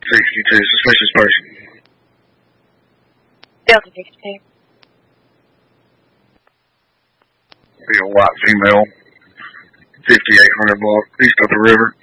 62, suspicious person. Delta 62. Be a white female, 5800 block, east of the river.